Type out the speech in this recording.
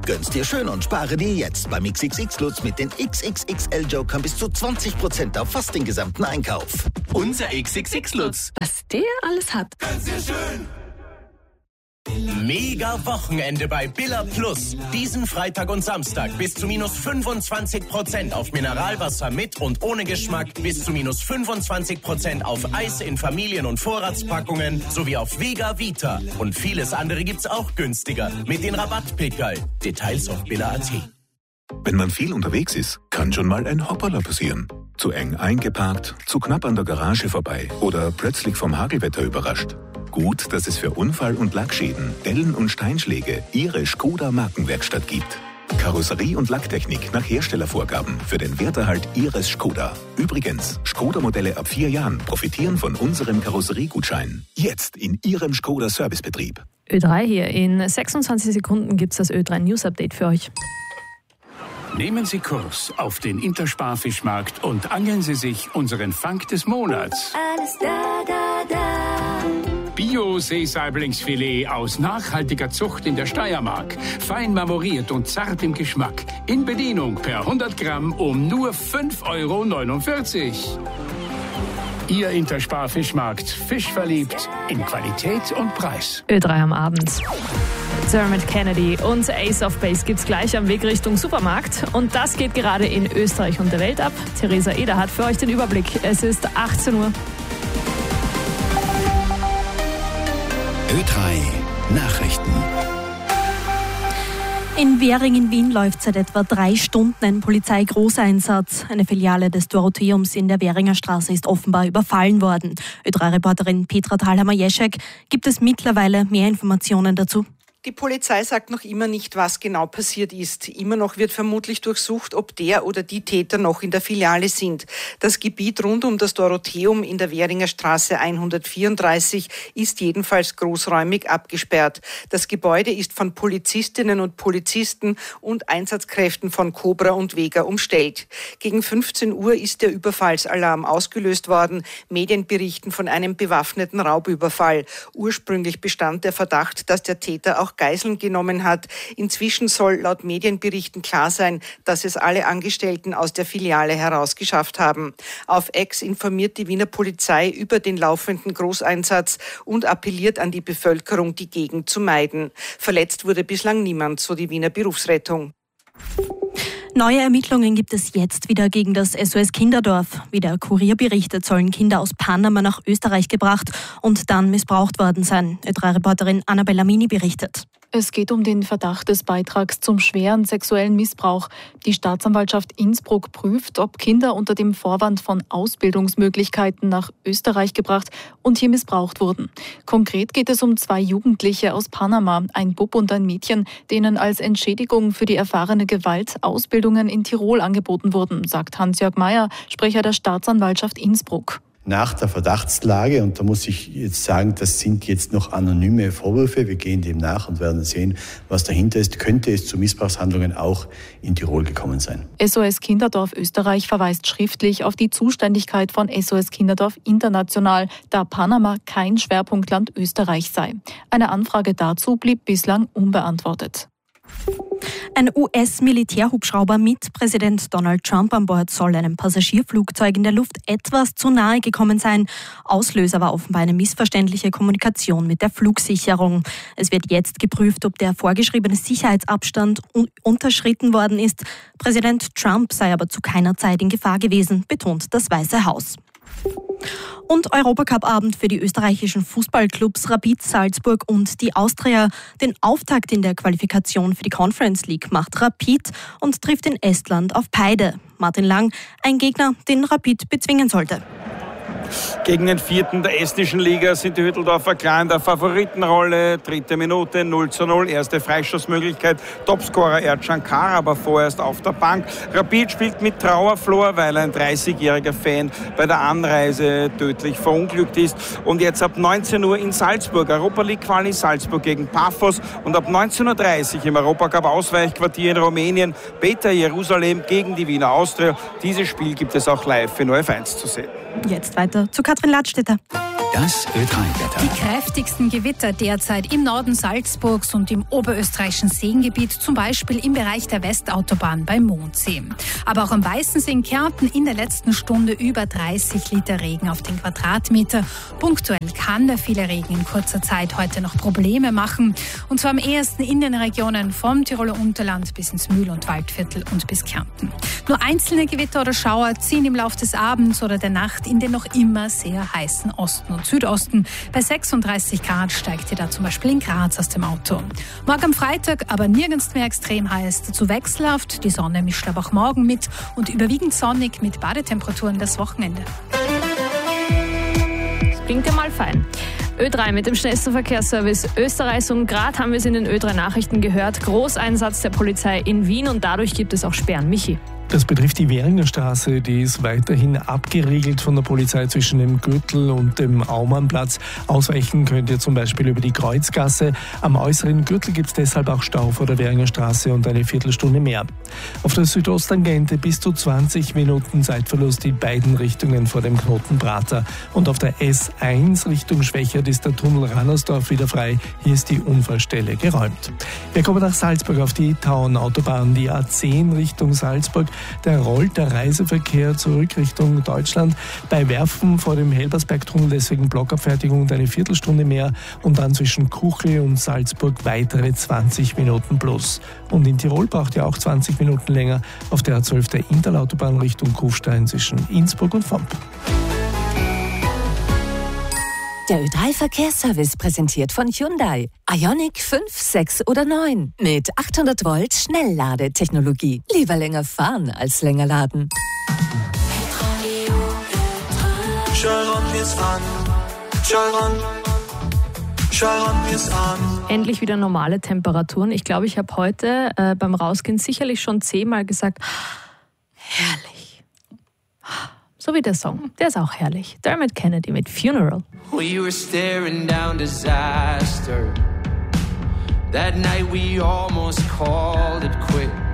Gönn's dir schön und spare dir jetzt beim XXX Lutz mit den XXXL Jokern bis zu 20% auf fast den gesamten Einkauf. Unser XXX Lutz. Was der alles hat. Gönn's dir schön. Mega Wochenende bei Billa Plus. Diesen Freitag und Samstag bis zu minus 25% auf Mineralwasser mit und ohne Geschmack, bis zu minus 25% auf Eis in Familien- und Vorratspackungen sowie auf Vega Vita. Und vieles andere gibt's auch günstiger mit den Rabattpickerl. Details auf billa.at. Wenn man viel unterwegs ist, kann schon mal ein Hopperler passieren. Zu eng eingeparkt, zu knapp an der Garage vorbei oder plötzlich vom Hagelwetter überrascht. Gut, dass es für Unfall- und Lackschäden, Dellen und Steinschläge Ihre Skoda Markenwerkstatt gibt. Karosserie- und Lacktechnik nach Herstellervorgaben für den Werterhalt Ihres Skoda. Übrigens, Skoda-Modelle ab 4 Jahren profitieren von unserem Karosseriegutschein. Jetzt in Ihrem Skoda-Servicebetrieb. Ö3 hier. In 26 Sekunden gibt es das Ö3 News Update für euch. Nehmen Sie Kurs auf den Intersparfischmarkt und angeln Sie sich unseren Fang des Monats. Alles da, da, da. Bio-Seesaiblingsfilet aus nachhaltiger Zucht in der Steiermark. Fein marmoriert und zart im Geschmack. In Bedienung per 100 Gramm um nur 5,49 €. Ihr Intersparfischmarkt. Fischverliebt in Qualität und Preis. Ö3 am Abend. Dermot Kennedy und Ace of Base gibt's gleich am Weg Richtung Supermarkt. Und das geht gerade in Österreich und der Welt ab. Theresa Eder hat für euch den Überblick. Es ist 18 Uhr. Ö3 Nachrichten. In Währing in Wien läuft seit etwa 3 Stunden ein Polizeigroßeinsatz. Eine Filiale des Dorotheums in der Währinger Straße ist offenbar überfallen worden. Ö3-Reporterin Petra Thalhammer-Jeschek, gibt es mittlerweile mehr Informationen dazu? Die Polizei sagt noch immer nicht, was genau passiert ist. Immer noch wird vermutlich durchsucht, ob der oder die Täter noch in der Filiale sind. Das Gebiet rund um das Dorotheum in der Währinger Straße 134 ist jedenfalls großräumig abgesperrt. Das Gebäude ist von Polizistinnen und Polizisten und Einsatzkräften von Cobra und Vega umstellt. Gegen 15 Uhr ist der Überfallsalarm ausgelöst worden. Medien berichten von einem bewaffneten Raubüberfall. Ursprünglich bestand der Verdacht, dass der Täter auch Geiseln genommen hat. Inzwischen soll laut Medienberichten klar sein, dass es alle Angestellten aus der Filiale herausgeschafft haben. Auf X informiert die Wiener Polizei über den laufenden Großeinsatz und appelliert an die Bevölkerung, die Gegend zu meiden. Verletzt wurde bislang niemand, so die Wiener Berufsrettung. Neue Ermittlungen gibt es jetzt wieder gegen das SOS Kinderdorf. Wie der Kurier berichtet, sollen Kinder aus Panama nach Österreich gebracht und dann missbraucht worden sein. Ö3-Reporterin Annabella Mini berichtet. Es geht um den Verdacht des Beitrags zum schweren sexuellen Missbrauch. Die Staatsanwaltschaft Innsbruck prüft, ob Kinder unter dem Vorwand von Ausbildungsmöglichkeiten nach Österreich gebracht und hier missbraucht wurden. Konkret geht es um 2 Jugendliche aus Panama, ein Bub und ein Mädchen, denen als Entschädigung für die erfahrene Gewalt Ausbildungen in Tirol angeboten wurden, sagt Hans-Jörg Meyer, Sprecher der Staatsanwaltschaft Innsbruck. Nach der Verdachtslage, und da muss ich jetzt sagen, das sind jetzt noch anonyme Vorwürfe, wir gehen dem nach und werden sehen, was dahinter ist, könnte es zu Missbrauchshandlungen auch in Tirol gekommen sein. SOS Kinderdorf Österreich verweist schriftlich auf die Zuständigkeit von SOS Kinderdorf International, da Panama kein Schwerpunktland Österreich sei. Eine Anfrage dazu blieb bislang unbeantwortet. Ein US-Militärhubschrauber mit Präsident Donald Trump an Bord soll einem Passagierflugzeug in der Luft etwas zu nahe gekommen sein. Auslöser war offenbar eine missverständliche Kommunikation mit der Flugsicherung. Es wird jetzt geprüft, ob der vorgeschriebene Sicherheitsabstand unterschritten worden ist. Präsident Trump sei aber zu keiner Zeit in Gefahr gewesen, betont das Weiße Haus. Und Europacup-Abend für die österreichischen Fußballclubs Rapid Salzburg und die Austria. Den Auftakt in der Qualifikation für die Conference League macht Rapid und trifft in Estland auf Paide. Martin Lang, ein Gegner, den Rapid bezwingen sollte. Gegen den 4. der estnischen Liga sind die Hütteldorfer klar in der Favoritenrolle. 3. Minute 0:0, erste Freistoßmöglichkeit. Topscorer Ercan Kara, aber vorerst auf der Bank. Rapid spielt mit Trauerflor, weil ein 30-jähriger Fan bei der Anreise tödlich verunglückt ist. Und jetzt ab 19 Uhr in Salzburg, Europa League Quali Salzburg gegen Paphos. Und ab 19.30 Uhr im Europacup Ausweichquartier in Rumänien, Beta Jerusalem gegen die Wiener Austria. Dieses Spiel gibt es auch live in ORF1 zu sehen. Jetzt weiter zu Katrin Ladstätter. Das Ö3-Wetter. Die kräftigsten Gewitter derzeit im Norden Salzburgs und im oberösterreichischen Seengebiet, zum Beispiel im Bereich der Westautobahn beim Mondsee. Aber auch am Weißensee in Kärnten in der letzten Stunde über 30 Liter Regen auf den Quadratmeter. Punktuell kann der viele Regen in kurzer Zeit heute noch Probleme machen. Und zwar am ehesten in den Regionen vom Tiroler Unterland bis ins Mühl- und Waldviertel und bis Kärnten. Nur einzelne Gewitter oder Schauer ziehen im Laufe des Abends oder der Nacht in den noch immer sehr heißen Osten und Südosten. Bei 36 Grad steigt ihr da zum Beispiel in Graz aus dem Auto. Morgen am Freitag aber nirgends mehr extrem heiß, dazu wechselhaft. Die Sonne mischt aber auch morgen mit und überwiegend sonnig mit Badetemperaturen das Wochenende. Das klingt ja mal fein. Ö3 mit dem schnellsten Verkehrsservice Österreichs, und gerade haben wir es in den Ö3-Nachrichten gehört. Großeinsatz der Polizei in Wien und dadurch gibt es auch Sperren. Michi. Das betrifft die Währinger Straße, die ist weiterhin abgeriegelt von der Polizei zwischen dem Gürtel und dem Aumannplatz. Ausweichen könnt ihr zum Beispiel über die Kreuzgasse. Am äußeren Gürtel gibt es deshalb auch Stau vor der Währinger Straße und eine Viertelstunde mehr. Auf der Südosttangente bis zu 20 Minuten Zeitverlust in beiden Richtungen vor dem Knoten Prater. Und auf der S1 Richtung Schwächert ist der Tunnel Rannersdorf wieder frei. Hier ist die Unfallstelle geräumt. Wir kommen nach Salzburg auf die Tauernautobahn, die A10 Richtung Salzburg. Da rollt der Reiseverkehr zurück Richtung Deutschland. Bei Werfen vor dem Helbersbergtunnel deswegen Blockabfertigung und eine Viertelstunde mehr und dann zwischen Kuchel und Salzburg weitere 20 Minuten plus. Und in Tirol braucht ihr auch 20 Minuten länger auf der A12 der Interlautobahn Richtung Kufstein zwischen Innsbruck und Vomp. Der Ö3-Verkehrsservice präsentiert von Hyundai. Ioniq 5, 6 oder 9. Mit 800 Volt Schnellladetechnologie. Lieber länger fahren als länger laden. Endlich wieder normale Temperaturen. Ich glaube, ich habe heute beim Rausgehen sicherlich schon 10-mal gesagt, herrlich. So wie der Song, der ist auch herrlich. Dermot Kennedy mit Funeral. We were staring down disaster. That night we almost called it quits.